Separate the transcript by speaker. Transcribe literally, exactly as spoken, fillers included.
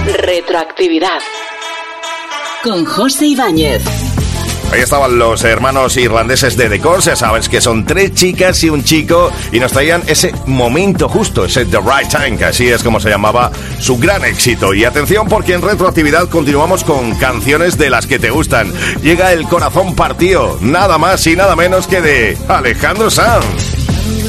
Speaker 1: Retroactividad. Con José Ibáñez.
Speaker 2: Ahí estaban los hermanos irlandeses de The Corrs, ya sabes que son tres chicas y un chico, y nos traían ese momento justo, ese The Right Time, que así es como se llamaba su gran éxito. Y atención, porque en Retroactividad continuamos con canciones de las que te gustan. Llega El Corazón Partido, nada más y nada menos que de Alejandro Sanz.